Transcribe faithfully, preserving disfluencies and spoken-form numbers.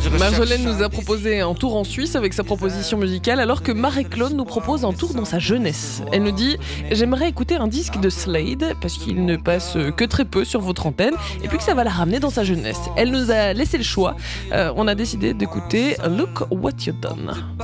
Marjolaine nous a proposé un tour en Suisse avec sa proposition musicale, alors que Marie-Claude nous propose un tour dans sa jeunesse. Elle nous dit « J'aimerais écouter un disque de Slade, parce qu'il ne passe que très peu sur votre antenne, et puis que ça va la ramener dans sa jeunesse. » Elle nous a laissé le choix. Euh, on a décidé d'écouter « Look What You Done ».